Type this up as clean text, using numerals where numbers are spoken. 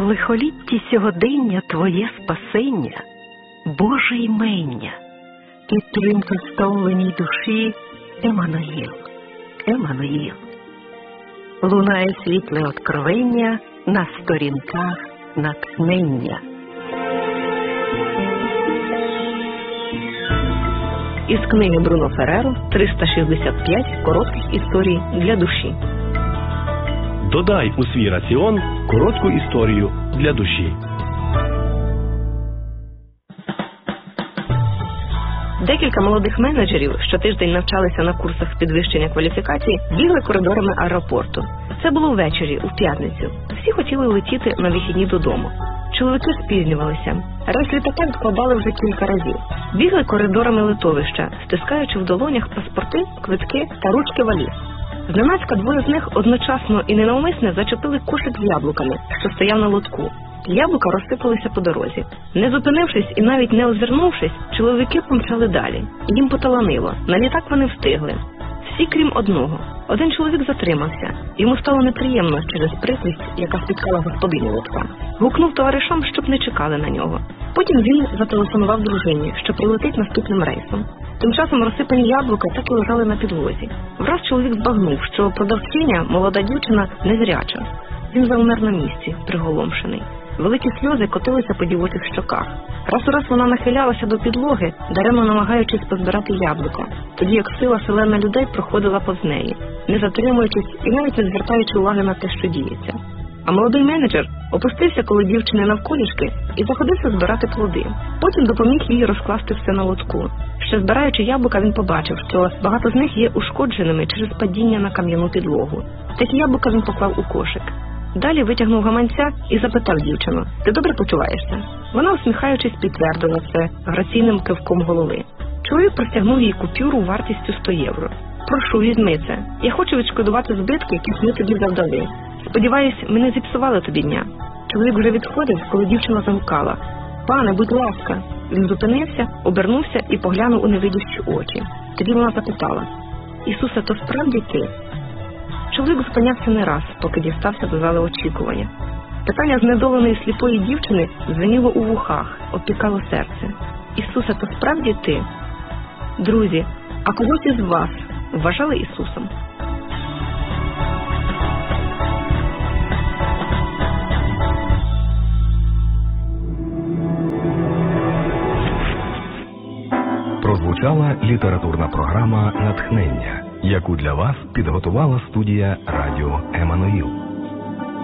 лихолітті сьогодення твоє спасення, Боже імення, підтримка стомленій душі, Еммануїл, Еммануїл. Лунає світле откровення на сторінках натхнення. Із книги Бруно Ферреро «365 коротких історій для душі». Додай у свій раціон коротку історію для душі. Декілька молодих менеджерів щотиждень навчалися на курсах підвищення кваліфікації, бігли коридорами аеропорту. Це було ввечері, у п'ятницю. Всі хотіли летіти на вихідні додому. Чоловіки спізнювалися. Рейс літака відкладали вже кілька разів. Бігли коридорами литовища, стискаючи в долонях паспорти, квитки та ручки валіз. Зненацька двоє з них одночасно і ненавмисне зачепили кошик з яблуками, що стояв на лотку. Яблука розсипалися по дорозі. Не зупинившись і навіть не озирнувшись, чоловіки помчали далі. Їм поталанило. На літак вони встигли. Всі, крім одного. Один чоловік затримався. Йому стало неприємно через прикрість, яка спіткала господиню лотка. Гукнув товаришам, щоб не чекали на нього. Потім він зателефонував дружині, що прилетить наступним рейсом. Тим часом розсипані яблука так і лежали на підлозі. Враз чоловік збагнув, що продавчиня, молода дівчина, незряча. Він завмер на місці, приголомшений. Великі сльози котилися по дівочих щоках. Раз у раз вона нахилялася до підлоги, даремно намагаючись позбирати яблука, тоді як сила селена людей проходила повз неї, не затримуючись і навіть не звертаючи уваги на те, що діється. А молодий менеджер опустився коло дівчини навколішки і заходився збирати плоди. Потім допоміг їй розкласти все на лотку. Ще збираючи яблука, він побачив, що багато з них є ушкодженими через падіння на кам'яну підлогу. Такі яблука він поклав у кошик. Далі витягнув гаманця і запитав дівчину: «Ти добре почуваєшся?» Вона, усміхаючись, підтвердила це граційним кивком голови. Чоловік простягнув їй купюру вартістю 100 євро. «Прошу, візьми це. Я хочу відшкодувати збитки, які ми тобі завдали. Сподіваюсь, ми не зіпсували тобі дня». Чоловік вже відходив, коли дівчина загукала: «Пане, будь ласка!» Він зупинився, обернувся і поглянув у невидющі очі. Тоді вона запитала: «Ісусе, то справді ти?» Чоловік зупинявся не раз, поки дістався до зали очікування. Питання знедоленої сліпої дівчини дзвеніло у вухах, опікало серце. «Ісусе, то справді ти?» Друзі, а когось із вас вважали Ісусом? Прозвучала літературна програма «Натхнення», яку для вас підготувала студія радіо «Еммануїл».